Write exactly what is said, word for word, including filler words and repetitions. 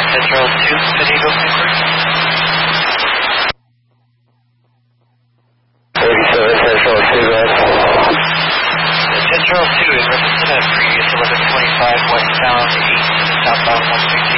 Central two, San Diego Inquiry. thirty-seven Central two, guys. Central two is represented at previous eleven twenty-five westbound eight to the southbound one six.